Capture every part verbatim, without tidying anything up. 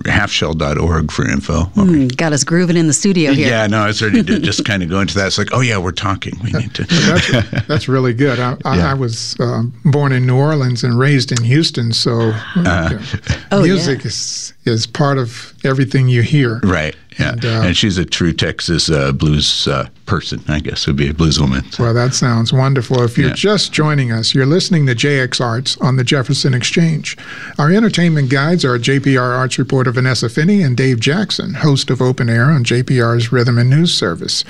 half shell dot org for info. Okay. Mm, got us grooving in the studio here. Yeah, no, I started to just kind of go into that. It's like, oh, yeah, we're talking. We need to. that's, that's really good. I, I, yeah. I was uh, born in New Orleans and raised in Houston, so uh, you know, oh, music yeah. is is part of everything you hear. Right, yeah. And, uh, and she's a true Texas uh, blues uh, person, I guess, would be a blues woman. So. Well, that sounds wonderful. If you're yeah. just joining us, you're listening to J X Arts on the Jefferson Exchange. Our entertainment guides are J P R Arts reporter Vanessa Finney and Dave Jackson, host of Open Air on J P R's Rhythm and News Service.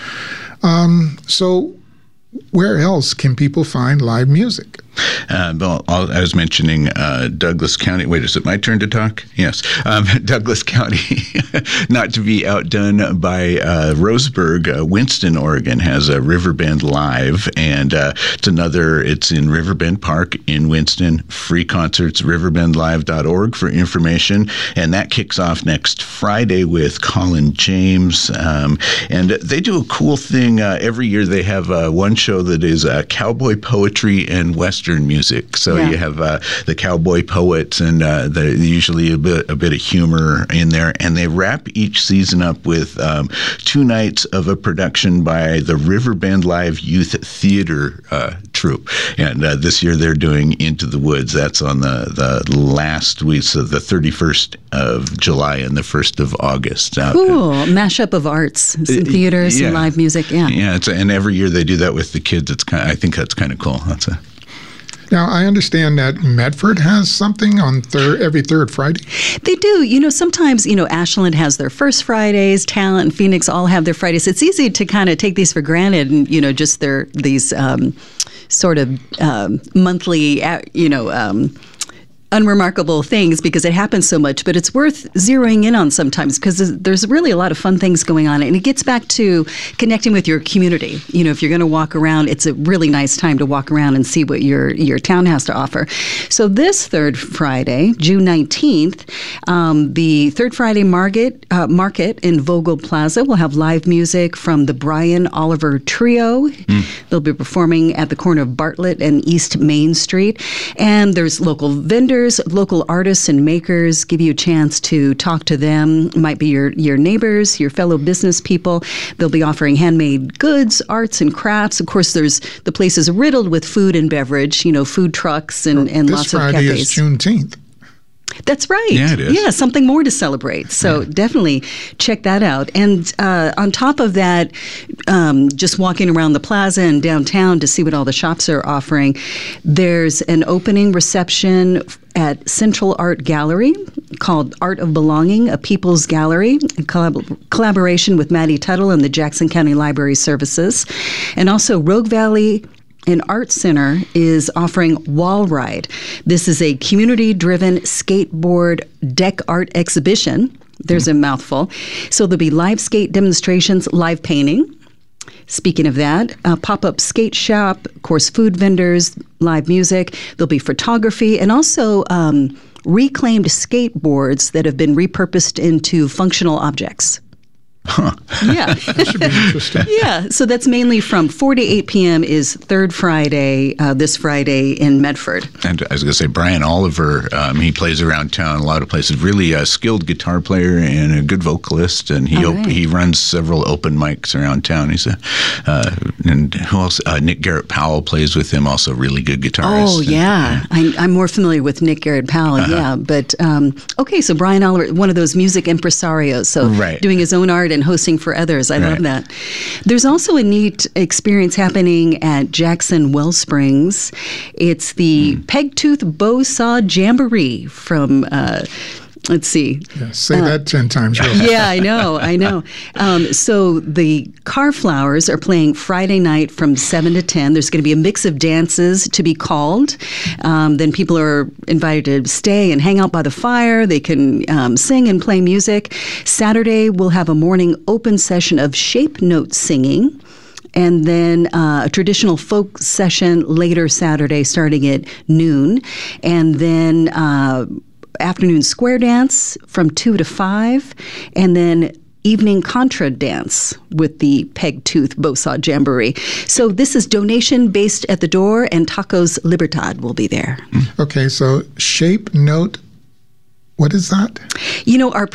Um, so where else can people find live music? Uh, well, I was mentioning uh, Douglas County. Wait, is it my turn to talk? Yes. Um, Douglas County, not to be outdone by uh, Roseburg, uh, Winston, Oregon, has a Riverbend Live, and uh, it's another, it's in Riverbend Park in Winston. Free concerts, riverbend live dot org for information, and that kicks off next Friday with Colin James, um, and they do a cool thing. Uh, every year they have uh, one show that is uh, cowboy poetry and Western music. So yeah. you have uh, the cowboy poets, and uh, the, usually a bit a bit of humor in there. And they wrap each season up with um, two nights of a production by the Riverbend Live Youth Theater uh, troupe. And uh, this year they're doing Into the Woods. That's on the, the last week, so the thirty-first of July and the first of August. Uh, cool. Mashup of arts, some theater, some yeah. live music. Yeah. Yeah. It's, and every year they do that with the kids. It's kind of, I think that's kind of cool. That's a Now, I understand that Medford has something on thir- every third Friday. They do. You know, sometimes, you know, Ashland has their first Fridays, Talent and Phoenix all have their Fridays. It's easy to kind of take these for granted and, you know, just their, these um, sort of um, monthly, you know, um, unremarkable things because it happens so much, but it's worth zeroing in on sometimes because there's really a lot of fun things going on. And it gets back to connecting with your community. You know, if you're going to walk around, it's a really nice time to walk around and see what your, your town has to offer. So this third Friday, June nineteenth, um, the Third Friday Market, uh, Market in Vogel Plaza will have live music from the Brian Oliver Trio. Mm. They'll be performing at the corner of Bartlett and East Main Street. And there's local vendors, local artists and makers, give you a chance to talk to them. It might be your, your neighbors, your fellow business people. They'll be offering handmade goods, arts, and crafts. Of course, there's the place is riddled with food and beverage, you know, food trucks and, and this lots Friday of cafes. This Friday is Juneteenth. That's right. Yeah, it is. Yeah, something more to celebrate. So yeah. definitely check that out. And uh, on top of that, um, just walking around the plaza and downtown to see what all the shops are offering, there's an opening reception at Central Art Gallery called Art of Belonging, a People's Gallery, in collab- collaboration with Maddie Tuttle and the Jackson County Library Services. And also Rogue Valley An Art Center is offering Wall Ride. This is a community-driven skateboard deck art exhibition. There's a mouthful. So there'll be live skate demonstrations, live painting. Speaking of that, a pop-up skate shop, of course, food vendors, live music. There'll be photography and also um, reclaimed skateboards that have been repurposed into functional objects. Huh. Yeah. That should be interesting. Yeah. So that's mainly from four to eight p.m. is Third Friday, uh, this Friday in Medford. And I was going to say, Brian Oliver, um, he plays around town a lot of places. Really a skilled guitar player and a good vocalist. And he op- right. he runs several open mics around town. He's a, uh, and who else? Uh, Nick Garrett Powell plays with him, also really good guitarist. Oh, yeah. And, uh, I, I'm more familiar with Nick Garrett Powell, uh-huh. yeah. But, um, okay, so Brian Oliver, one of those music impresarios. So right. doing his own art and hosting for others. I right. love that. There's also a neat experience happening at Jackson Wellsprings. It's the mm. Pegtooth Bow Saw Jamboree from... Uh, Let's see. Yeah, say uh, that ten times real fast. Yeah, I know, I know. Um, so the Carflowers are playing Friday night from seven to ten. There's going to be a mix of dances to be called. Um, then people are invited to stay and hang out by the fire. They can um, sing and play music. Saturday, we'll have a morning open session of shape note singing. And then uh, a traditional folk session later Saturday starting at noon. And then... Uh, afternoon square dance from two to five, and then evening contra dance with the Pegtooth Bow Saw Jamboree. So this is donation based at the door, and Tacos Libertad will be there. Okay, so shape note, what is that? You know, our